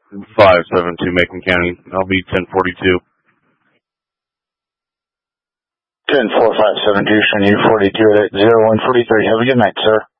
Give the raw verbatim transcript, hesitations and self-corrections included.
five seven two Macon County. I'll be ten forty-two. ten four five seven two, Cheyenne forty-two at zero one forty-three. Have a good night, sir.